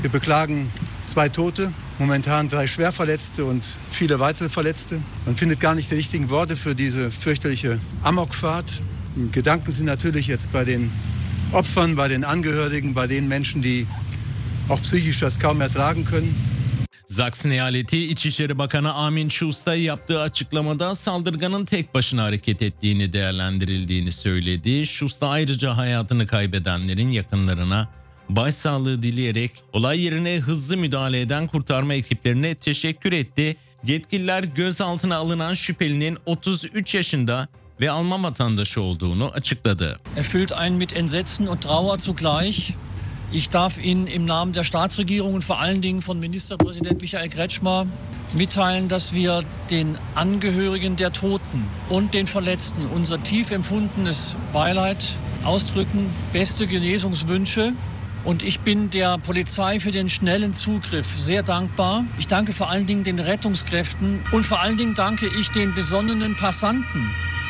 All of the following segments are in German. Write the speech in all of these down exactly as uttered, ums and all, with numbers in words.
Wir beklagen zwei Tote, momentan drei Schwerverletzte und viele weitere Verletzte. Man findet gar nicht die richtigen Worte für diese fürchterliche Amokfahrt. Gedanken sind natürlich jetzt bei den Opfern, bei den Angehörigen, bei den Menschen, die auch psychisch das kaum ertragen können. Zaksen Eyaleti İçişleri Bakanı Amin Schuster yaptığı açıklamada saldırganın tek başına hareket ettiğini değerlendirildiğini söyledi. Schuster ayrıca hayatını kaybedenlerin yakınlarına başsağlığı dileyerek olay yerine hızlı müdahale eden kurtarma ekiplerine teşekkür etti. Yetkililer gözaltına alınan şüphelinin otuz üç yaşında ve Alman vatandaşı olduğunu açıkladı. Erfüllt einen mit Entsetzen und Trauer zugleich. Ich darf Ihnen im Namen der Staatsregierung und vor allen Dingen von Ministerpräsident Michael Kretschmer mitteilen, dass wir den Angehörigen der Toten und den Verletzten unser tief empfundenes Beileid ausdrücken, beste Genesungswünsche. Und ich bin der Polizei für den schnellen Zugriff sehr dankbar. Ich danke vor allen Dingen den Rettungskräften und vor allen Dingen danke ich den besonnenen Passanten,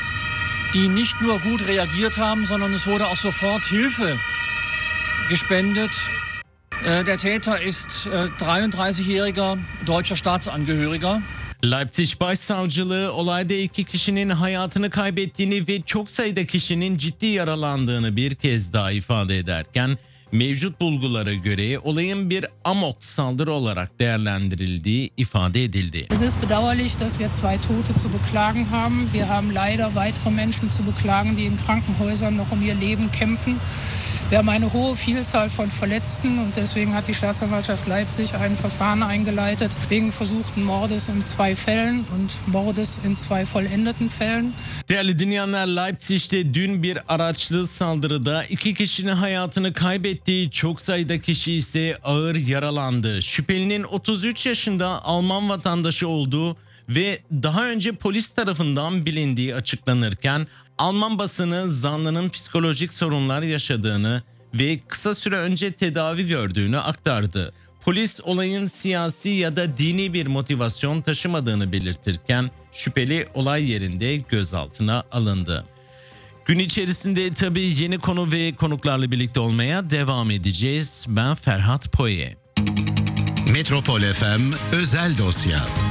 die nicht nur gut reagiert haben, sondern es wurde auch sofort Hilfe gespendet. Der Täter ist dreiunddreißigjähriger deutscher Staatsangehöriger. Leipzig Başsavcılığı olayda iki kişinin hayatını kaybettiğini ve çok sayıda kişinin ciddi yaralandığını bir kez daha ifade ederken mevcut bulgulara göre olayın bir amok saldırı olarak değerlendirildiği ifade edildi. Es ist bedauerlich, dass wir zwei Tote zu beklagen haben. Wir haben leider weitere Menschen zu beklagen, die in Krankenhäusern noch um ihr Leben kämpfen. Wir haben eine hohe Vielzahl von Verletzten und deswegen hat die Staatsanwaltschaft Leipzig ein Verfahren eingeleitet wegen versuchten Mordes in zwei Fällen und Mordes in zwei vollendeten Fällen. Değerli dinleyenler, Leipzig'te dün bir araçlı saldırıda iki kişinin hayatını kaybettiği, çok sayıda kişi ise ağır yaralandı. Şüphelinin otuz üç yaşında Alman vatandaşı olduğu ve daha önce polis tarafından bilindiği açıklanırken Alman basını zanlının psikolojik sorunlar yaşadığını ve kısa süre önce tedavi gördüğünü aktardı. Polis olayın siyasi ya da dini bir motivasyon taşımadığını belirtirken şüpheli olay yerinde gözaltına alındı. Gün içerisinde tabii yeni konu ve konuklarla birlikte olmaya devam edeceğiz. Ben Ferhat Poye. Metropol F M Özel Dosya.